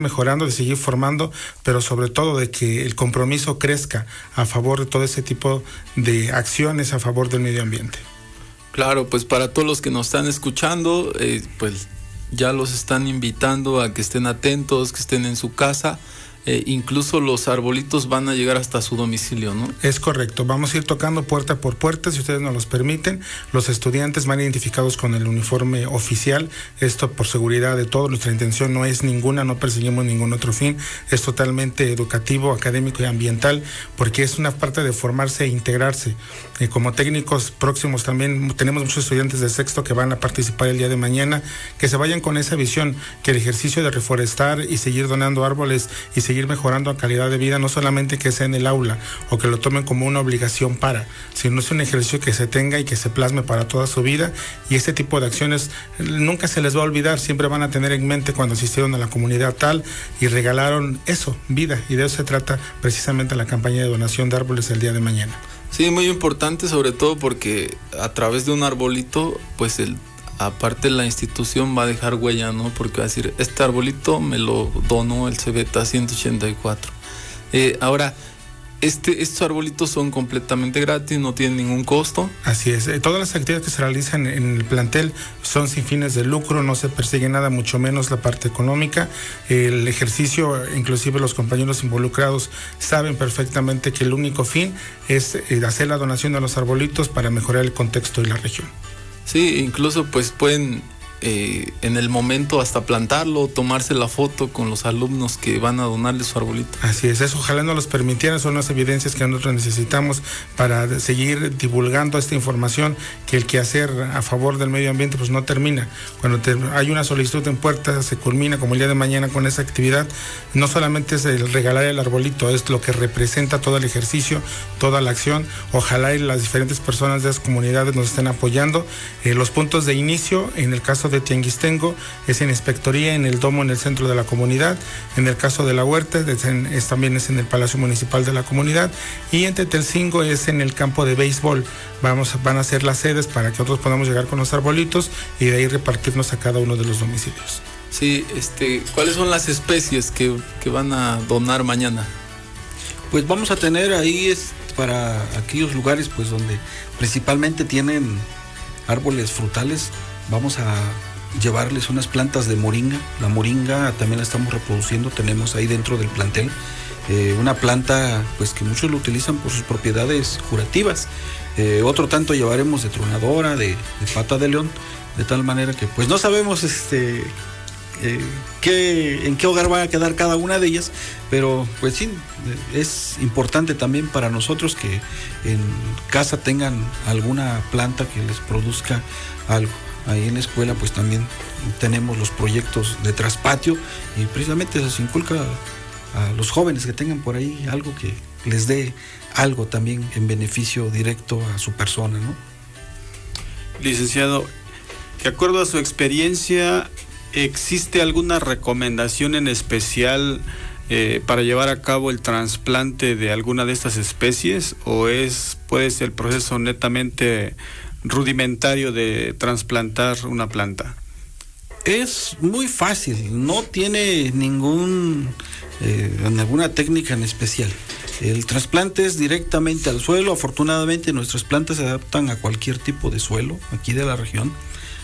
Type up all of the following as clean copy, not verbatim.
mejorando, de seguir formando, pero sobre todo de que el compromiso crezca a favor de todo ese tipo de acciones a favor del medio ambiente. Claro, pues para todos los que nos están escuchando, pues ya los están invitando a que estén atentos, que estén en su casa. Incluso los arbolitos van a llegar hasta su domicilio, ¿no? Es correcto, vamos a ir tocando puerta por puerta, si ustedes nos los permiten. Los estudiantes van identificados con el uniforme oficial, esto por seguridad de todos. Nuestra intención no es ninguna, no perseguimos ningún otro fin, es totalmente educativo, académico y ambiental, porque es una parte de formarse e integrarse. Como técnicos próximos también tenemos muchos estudiantes de sexto que van a participar el día de mañana, que se vayan con esa visión, que el ejercicio de reforestar y seguir donando árboles y seguir mejorando la calidad de vida, no solamente que sea en el aula o que lo tomen como una obligación sino es un ejercicio que se tenga y que se plasme para toda su vida, y este tipo de acciones nunca se les va a olvidar, siempre van a tener en mente cuando asistieron a la comunidad tal y regalaron eso, vida, y de eso se trata precisamente la campaña de donación de árboles el día de mañana. Sí, muy importante, sobre todo porque a través de un arbolito, pues aparte la institución va a dejar huella, ¿no? Porque va a decir, este arbolito me lo donó el Cebeta 184. Ahora, estos arbolitos son completamente gratis, no tienen ningún costo. Así es, todas las actividades que se realizan en el plantel son sin fines de lucro, no se persigue nada, mucho menos la parte económica. El ejercicio, inclusive los compañeros involucrados saben perfectamente que el único fin es hacer la donación de los arbolitos para mejorar el contexto de la región. Sí, incluso pues pueden en el momento hasta plantarlo, tomarse la foto con los alumnos que van a donarle su arbolito. Así es, eso ojalá nos los permitieran, son las evidencias que nosotros necesitamos para seguir divulgando esta información, que el quehacer a favor del medio ambiente pues no termina. Cuando hay una solicitud en puerta, se culmina como el día de mañana con esa actividad. No solamente es el regalar el arbolito, es lo que representa todo el ejercicio, toda la acción. Ojalá y las diferentes personas de las comunidades nos estén apoyando. Los puntos de inicio, en el caso de Tianguistengo, es en inspectoría, en el domo, en el centro de la comunidad. En el caso de la huerta, también es en el Palacio Municipal de la comunidad. Y en Tetelcingo es en el campo de béisbol. Van a ser las sedes para que nosotros podamos llegar con los arbolitos y de ahí repartirnos a cada uno de los domicilios. Sí, ¿cuáles son las especies que van a donar mañana? Pues vamos a tener ahí para aquellos lugares pues donde principalmente tienen árboles frutales. Vamos a llevarles unas plantas de moringa. La moringa también la estamos reproduciendo, tenemos ahí dentro del plantel una planta pues que muchos lo utilizan por sus propiedades curativas. Otro tanto llevaremos de tronadora, de pata de león, de tal manera que pues no sabemos en qué hogar van a quedar cada una de ellas, pero pues sí, es importante también para nosotros que en casa tengan alguna planta que les produzca algo. Ahí en la escuela pues también tenemos los proyectos de traspatio y precisamente eso se inculca a los jóvenes que tengan por ahí algo que les dé algo también en beneficio directo a su persona, ¿no? Licenciado, de acuerdo a su experiencia, ¿existe alguna recomendación en especial para llevar a cabo el trasplante de alguna de estas especies, o puede ser el proceso netamente rudimentario de trasplantar una planta? Es muy fácil, no tiene ninguna técnica en especial. El trasplante es directamente al suelo. Afortunadamente nuestras plantas se adaptan a cualquier tipo de suelo aquí de la región.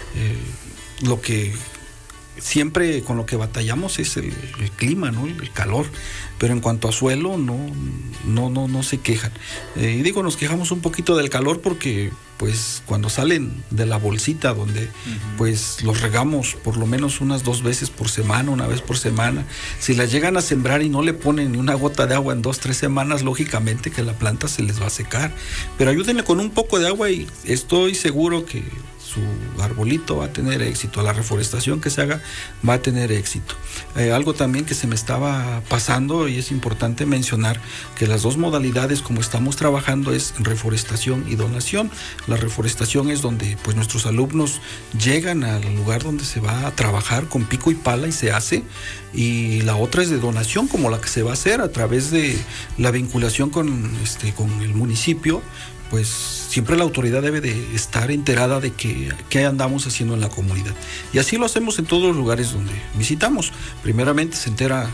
Lo que siempre con lo que batallamos es el clima, ¿no? El calor, pero en cuanto a suelo no se quejan. Y digo, nos quejamos un poquito del calor porque pues cuando salen de la bolsita donde pues los regamos por lo menos unas 2 veces por semana, una vez por semana, si las llegan a sembrar y no le ponen ni una gota de agua en 2-3 semanas, lógicamente que la planta se les va a secar, pero ayúdenle con un poco de agua y estoy seguro que su arbolito va a tener éxito, la reforestación que se haga va a tener éxito. Algo también que se me estaba pasando y es importante mencionar que las 2 modalidades como estamos trabajando es reforestación y donación. La reforestación es donde pues nuestros alumnos llegan al lugar donde se va a trabajar con pico y pala y se hace, y la otra es de donación, como la que se va a hacer a través de la vinculación con el municipio. Pues siempre la autoridad debe de estar enterada de qué andamos haciendo en la comunidad. Y así lo hacemos en todos los lugares donde visitamos. Primeramente se entera